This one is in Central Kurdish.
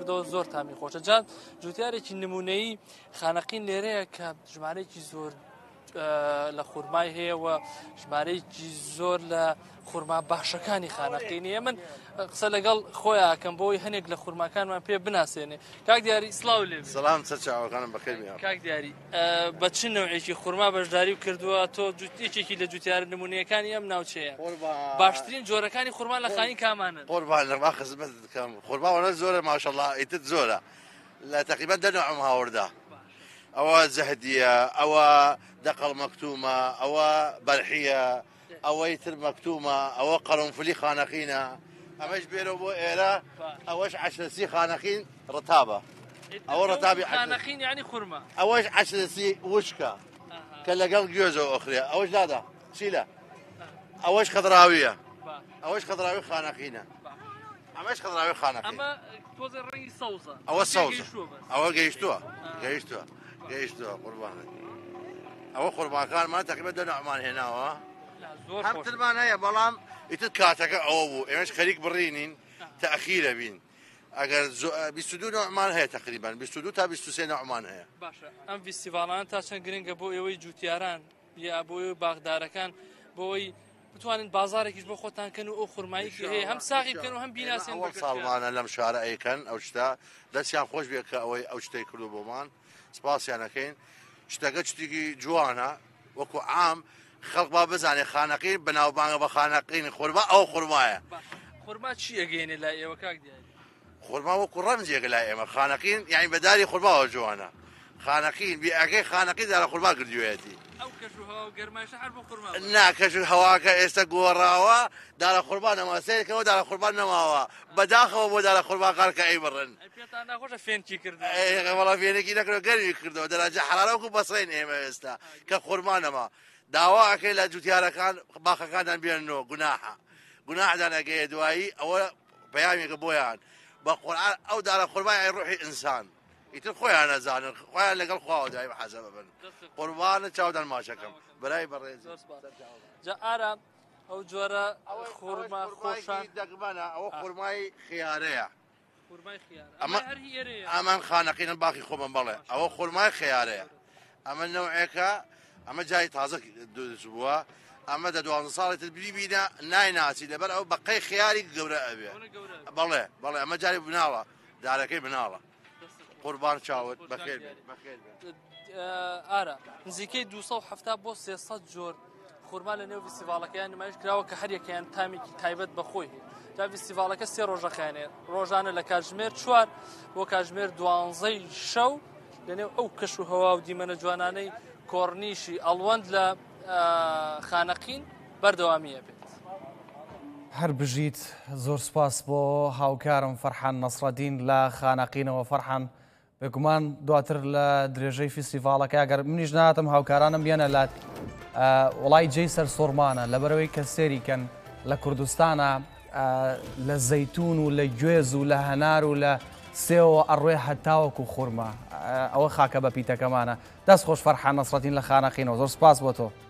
لەبەرەوە زۆر تامی خۆشە. جان جوتیارێکی نمونەیی خانەقین لێرەیە کە ژمارەیەکی زۆر لە خورمای هەیە و ژمارەیەکی زۆر لە خورما باشەکانی خانەقینیە. من قسە لەگەڵ خۆیان کەم بۆی هەنێک لە خورماکانمان پێ بناسێنێ. کاک دیاری سڵاو لێ سلام سەرچاوەکانم بەخێر بێ. کاک دیاری بە چ نەوعێکی خورما بەشداری کردووە تۆ یەکێکی لە جوتیارە نمونەیەکانی ئەم ناوچەیە؟ باشترین جۆرەکانی خورما لە خانی کامانن؟ قوربان لەما خزمەت دەکەم. خورماوەنە زۆرە ماشەڵڵا ئیتر زۆرە لە تەقریبەن 10 نوعم هاوردە. ئەوە زەهدیە، ئەوە دەقەڵ مەکتومە، ئەوە بەرحیە، ئەوەی تر مەکتومە، ئەوە قەرنفولی خانەقینە، ئەمەش بێرە بۆ ئێرە، ئەوەش عەشرەسی خانەقین ڕتابە. ئەوە ڕتابی خانەقین یعنی خورما. ئەوەش عەشرەسی وشکە کە لەگەڵ گوێزەوە ئۆخرێ. ئەوەش دادا چیلە؟ ئەوەش خەدراویە، ئەوەش خەدراوی خانەقینە، ئەمەش خەدراوی خانەقین. ئەمە تۆزە ڕەنگی سەوزە. ئەوە سەوزە، ئەوە گەیشتووە گەیشتووە قوربانە. ئەوە خورماکانمان تەقریبەن 10 نوعمان هێناوە. هەم ترمان هەیە بەڵام ئیتر کاتەکە ئەوە بوو ئێمەش خەریک بڕینین تەئخیرە بین. ئەگەر 22 نوعمان هەیە تقریبا 22 تا 23 نوعمان هەیە. باشە ئەم فیستیڤالانە تا چەند گرنگە بۆ ئێوەی جوتیاران یا بۆ ئێوەی باغدارەکان بۆەوەی بتوانن بازارێکیش بۆ خۆتانکەن و ئەو خورماییکی هەیە هەم ساغی بکەن و هەم بیناسێن. ساڵمانە لەم شارە ئەیکەن ئەو شتە دەستیان خۆش بێت کە ئەوەی ئەو شتەی کردو بۆمان سپاسیانەکەین. شتەکە شتێکی جوانە وەکو عام خەڵک با بزانێ خانەقین بەناوبانگە بە خانەقین خورما ئەو خورمایە. خورما چی ئەگەێنێ لای ئێوە کاک دیاری؟ خورما وەکو ڕەمزێک لای ئێمە خانەقین یعنی بەداری خورماوە جوانە. خانەقین بیئەکەی خانەقین دارە خورما کردوێتی. ئەو کەش و هەوا و گەرمایشە هەر بۆ خورما. نا کەش و هەواکە ئێستا گۆڕاوە دارە خورما نەماسەیەکەوە دارە خورما نەماوە بەداخەوە بۆ دارە خورماکار کە ئەیبڕن. پێتان ناخۆشە فێنکی کردن؟ وەڵا فێنێکی نەکردەوە گەرمی کردەوە دەراجە حەرارەوەکو بەسڕین ئێمە ئێستا کە خورما نەما. داوا ئەکەی لە جوتیارەکان باخەکانیان بێننەوە گوناحدان ئەگەیە دوایی ئەوە بەیامێکە بۆیان بە قورئان ئەو دارە خورمای ڕوحی ئینسان ئیتر خۆیان نەزانن خۆیان لەگەڵ خواوە دوایی بەحەزە ببن. قوربانە چاودان ماشەکەم بەرای بەڕێز. جا ئارە ئەو جۆرە خورما خۆشان دەگمەنە ئەوە خورمای خیارەیە. خورمای خیارە ئەمان خانەقینە باقی خۆمە بەڵێ ئەوە خورمای خیارەیە. ئەمە نەوعێکە ئەمە جای تازە دروست بووە. ئەمە دە 12 ساڵێت بینە نایناسی لەبەر ئەو بەقەی خیاری گەورە ئەبێ. بەڵێ ئەمە جاری بناڵە دارەکەی بناڵە. قوربان چاوت بەخێر بێت. ئارە نزیکەی 270 بۆ 300 جۆر خورما لە نێو فیستیڤالەکەیان نمایش کراوە کە هەریەکەیان تامێکی تایبەت بەخۆی هەیە. تا فیستیڤالەکە 3 ڕۆژەکانێ ڕۆژانە لە کاتژمێر 4 بۆ کاتژمێر 12 شەو لەنێو ئەو کەش و هەوا و دیمەنە جوانانەی کۆڕنیشی ئەڵوەند لە خانەقین بەردەوامیە بێت. هەر بژیت زۆر سپاس بۆ هاوکارم فەرحان نەسڕەدین لە خانەقینەوە. فەرحان بێگومان دواتر لە درێژەی فیستیڤالەکە ئەگەر منیش ناتم هاوکارانم بێنە لە وڵای جێی سەر سۆرمانە لەبەرەوەی کە سێریکەن لە کوردستانە لە زەیتون و لە گوێز و لە هەنار و لە سێوە ئەڕوێ هەتاوەکو خورما ئەوە خاکە بە پیتەکەمانە. دەست خۆش فەرحان نەسڕەدین لە خانەقینەوە زۆر سپاس بۆ تۆ.